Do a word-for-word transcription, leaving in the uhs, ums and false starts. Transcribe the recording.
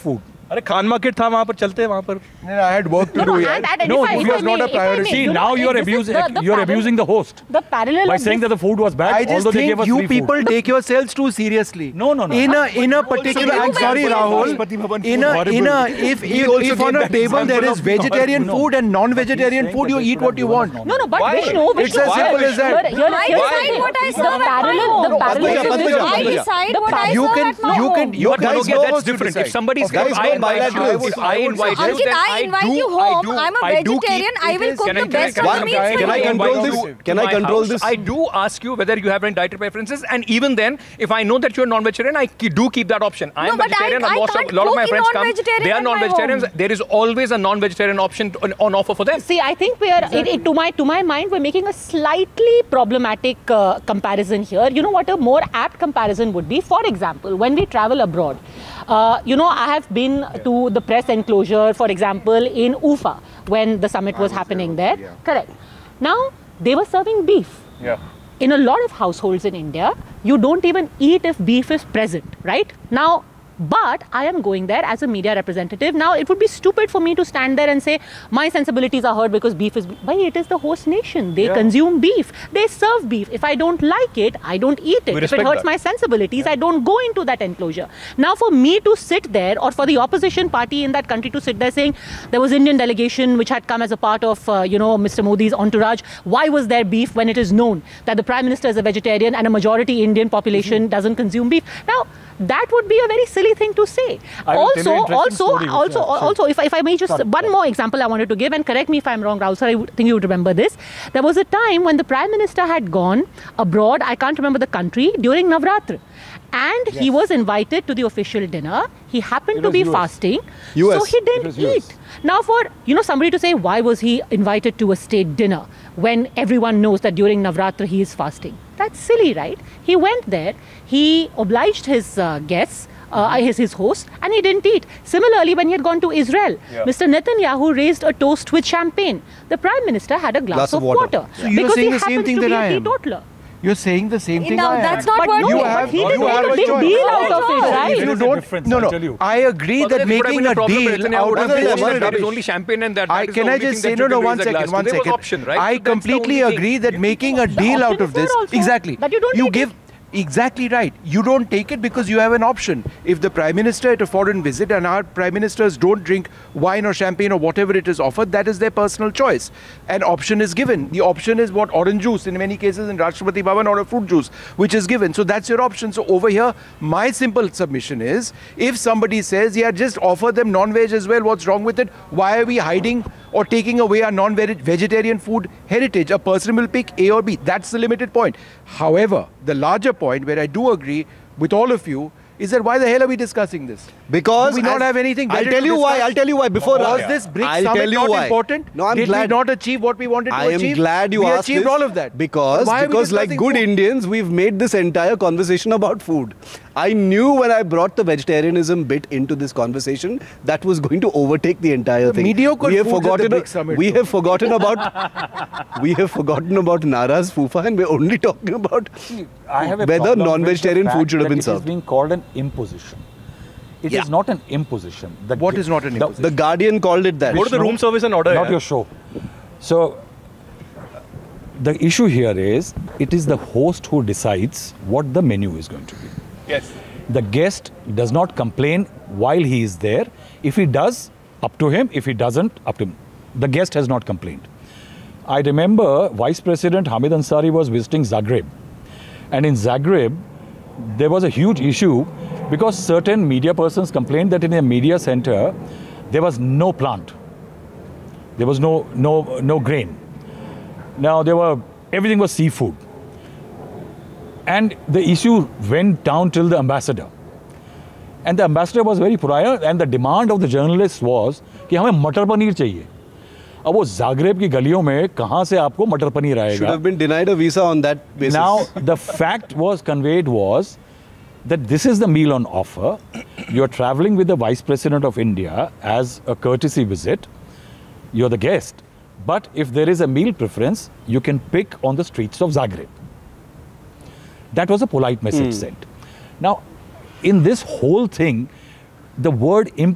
food. अरे Khan market था वहाँ पर चलते हैं वहाँ पर. I had work to do. No, it was not a priority. See, now you are abusing, you are abusing the host the parallel by saying that the food was bad. I just although they gave think us you free people food. take yourselves too seriously. No, no, no. In a in a particular, I'm sorry, Rahul. In a in a if if, if on a table there is vegetarian food and non-vegetarian food, you eat what you want. No, no, but Vishnu, Vishnu, It's as simple as that. Here, here, I here's decide the what I thing. serve The at parallel, the home. parallel to this- I decide what I You serve can at my you home. can you But guys okay, know that's how to different. decide. If somebody says, Guys, if I go invite bilateral. you, I would- if I invite you, Ankit, then I invite do, you I home. do, I'm a I do vegetarian. keep- I will cook Can the I- best can of I- the meals Can for I you. control this? Can I My control house. this? I do ask you whether you have any dietary preferences, and even then, if I know that you're non-vegetarian, I ke- do keep that option. I No, am but I- vegetarian. I and most can't of, a lot of my cook friends come. non-vegetarian They are at my non-vegetarians. home. There is always a non-vegetarian option to, on, on offer for them. See, I think we are, it, it, to my to my mind, we're making a slightly problematic uh, comparison here. You know what a more apt comparison would be? For example, when we travel abroad, uh, you know, I have been to the press enclosure, for example, in Ufa, when the summit was happening there. Yeah. Correct. Now, they were serving beef. Yeah. In a lot of households in India, you don't even eat if beef is present, right? Now, but I am going there as a media representative. Now, it would be stupid for me to stand there and say, my sensibilities are hurt because beef is... Why? It is the host nation. They Yeah. consume beef. They serve beef. If I don't like it, I don't eat it. We If it respect hurts that. my sensibilities, I don't go into that enclosure. Now, for me to sit there, or for the opposition party in that country to sit there saying, there was Indian delegation which had come as a part of, uh, you know, Mister Modi's entourage. Why was there beef when it is known that the Prime Minister is a vegetarian and a majority Indian population Mm-hmm. doesn't consume beef? Now, that would be a very silly thing to say. I will tell you Also, an interesting also, story which also, I- also, if, if I may just, Sorry, one sorry. more example I wanted to give, and correct me if I'm wrong, Rahul sir, I would think you would remember this. There was a time when the Prime Minister had gone abroad, I can't remember the country, during Navratri. And he was invited to the official dinner. He happened It to was be U S. fasting. U S. So he It didn't was U S. eat. Now for, you know, somebody to say, why was he invited to a state dinner when everyone knows that during Navratri he is fasting? That's silly, right? He went there, he obliged his uh, guests, uh, his, his host, and he didn't eat. Similarly, when he had gone to Israel, Yeah. Mister Netanyahu raised a toast with champagne. The Prime Minister had a glass, Glass of of water. water. So you're because saying he the same happens thing to that be I a am. teetotaler. You're saying the same thing. Now, I am. that's not But what no, You but have- he you didn't have make a a big choice. deal No, out of it, no, right? if There you is a don't, difference, no, I'll no, tell you. I agree Well, that then it would have making been a problem with deal Netanyahu out would of have this, said one that there is rubbish. only champagne and that. I, that is can the I only just thing say, that no, you no, can one raise a glass second, to. one There was second. option, right? I So that's the completely only thing. agree that making a The deal out option of is this, there also, exactly, that you don't you eat give, exactly right. You don't take it because you have an option. If the Prime Minister at a foreign visit and our Prime Ministers don't drink wine or champagne or whatever it is offered, that is their personal choice. An option is given. The option is what? Orange juice in many cases in Rashtrapati Bhavan, or a fruit juice, which is given. So that's your option. So over here, my simple submission is, if somebody says, yeah, just offer them non-veg as well, what's wrong with it? Why are we hiding or taking away our non-vegetarian food heritage? A person will pick A or B. That's the limited point. However, the larger point where I do agree with all of you is that why the hell are we discussing this? Because Do we not as- have anything I'll better tell to you why. discuss? I'll tell you why. Before Was uh, this BRICS I'll summit tell you not why. important? No, I'm Did glad. we not achieve what we wanted to I achieve? am glad you we asked achieved this all of that. because Why are we because like discussing good food? Indians, we've made this entire conversation about food. I knew when I brought the vegetarianism bit into this conversation that was going to overtake the entire The thing. mediocre we have foods at the forgotten. BRICS summit we too. have forgotten about. we have forgotten about Nara's Fufa, and we're only talking about I have a whether problem with non-vegetarian the food fact should have that been It served. is being called an imposition. It is Yeah. not an imposition. The What g- is not an the- imposition? The Guardian called it that. Go to the room service and order. Not yeah. your show. So, the issue here is, it is the host who decides what the menu is going to be. Yes. The guest does not complain while he is there. If he does, up to him. If he doesn't, up to him. The guest has not complained. I remember Vice President Hamid Ansari was visiting Zagreb. And in Zagreb, there was a huge issue because certain media persons complained that in a media center, there was no plant. There was no, no, no grain. Now, there were, everything was seafood. And the issue went down till the ambassador. And the ambassador was very prior, and the demand of the journalists was कि हमें मटर पनीर चाहिए. अब वो Zagreb की गलियों में कहाँ से आपको मटर पनीर Should आएगा? have been denied a visa on that basis. Now, the fact was conveyed was that this is the meal on offer. You're traveling with the Vice President of India as a courtesy visit. You're the guest. But if there is a meal preference, you can pick on the streets of Zagreb. That was a polite message sent. Now, in this whole thing, the word